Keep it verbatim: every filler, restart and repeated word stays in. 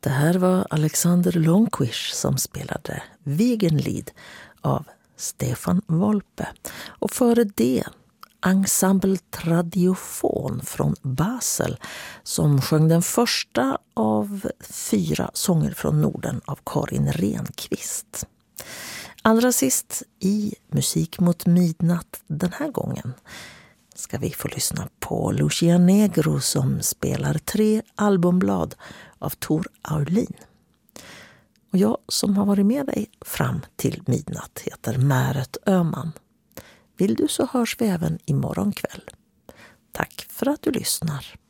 Det här var Alexander Longquish som spelade Wegenlied av Stefan Volpe. Och före det Ensemble Tradiofon från Basel som sjöng den första av fyra sånger från Norden av Karin Renqvist. Allra sist i Musik mot midnatt den här gången ska vi få lyssna på Lucia Negro som spelar tre albumblad av Tor Aulin. Och jag som har varit med dig fram till midnatt heter Märet Öman. Vill du så hörs vi även imorgon kväll. Tack för att du lyssnar.